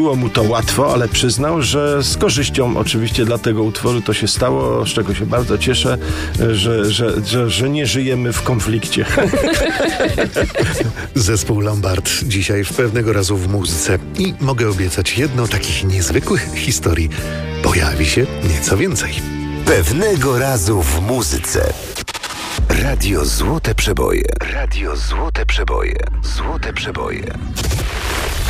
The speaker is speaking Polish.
Było mu to łatwo, ale przyznał, że z korzyścią oczywiście dla tego utworu to się stało, z czego się bardzo cieszę, że nie żyjemy w konflikcie. Zespół Lombard dzisiaj w Pewnego razu w muzyce. I mogę obiecać, jedno takich niezwykłych historii pojawi się nieco więcej. Pewnego razu w muzyce. Radio Złote Przeboje. Radio Złote Przeboje. Złote Przeboje.